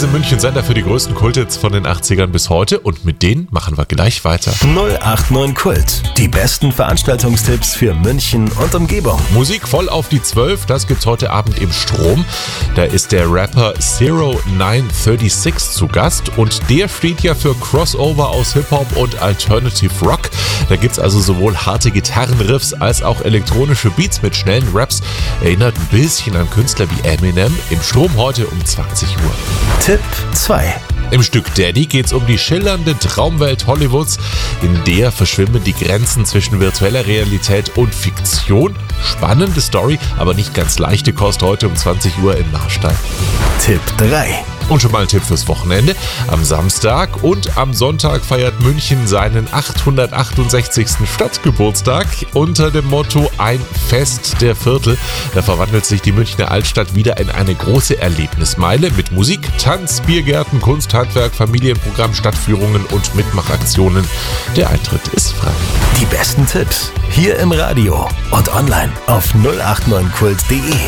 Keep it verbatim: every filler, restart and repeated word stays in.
diesem München-Sender für die größten Kulthits von den achtzigern bis heute und mit denen machen wir gleich weiter. null acht neun Kult, die besten Veranstaltungstipps für München und Umgebung. Musik voll auf die zwölf, das gibt's heute Abend im Strom. Da ist der Rapper zero nine drei six zu Gast und der steht ja für Crossover aus Hip-Hop und Alternative Rock. Da gibt's also sowohl harte Gitarrenriffs als auch elektronische Beats mit schnellen Raps. Erinnert ein bisschen an Künstler wie Eminem. Im Strom heute um zwanzig Uhr. Tipp zwei. Im Stück Daddy geht's um die schillernde Traumwelt Hollywoods. In der verschwimmen die Grenzen zwischen virtueller Realität und Fiktion. Spannende Story, aber nicht ganz leichte Kost heute um zwanzig Uhr in Marstein. Tipp drei. Und schon mal ein Tipp fürs Wochenende. Am Samstag und am Sonntag feiert München seinen achthundertachtundsechzigsten Stadtgeburtstag unter dem Motto Ein Fest der Viertel. Da verwandelt sich die Münchner Altstadt wieder in eine große Erlebnismeile mit Musik, Tanz, Biergärten, Kunst, Handwerk, Familienprogramm, Stadtführungen und Mitmachaktionen. Der Eintritt ist frei. Die besten Tipps hier im Radio und online auf null acht neun kult punkt de.